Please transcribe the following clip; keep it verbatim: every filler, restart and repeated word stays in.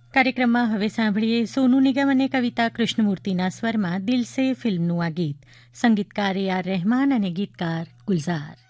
કાર્યક્રમમાં હવે સાંભળીએ સોનુ નિગમ અને કવિતા કૃષ્ણમૂર્તિના સ્વરમાં દિલ સે ફિલ્મનું આ ગીત. સંગીતકાર એ આર રહેમાન અને ગીતકાર ગુલઝાર.